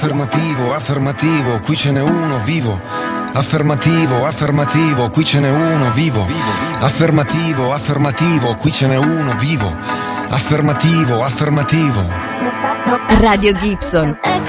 Affermativo, affermativo, qui ce n'è uno vivo. Affermativo, affermativo, qui ce n'è uno vivo. Affermativo, affermativo, qui ce n'è uno vivo. Affermativo, affermativo. Radio Gibson.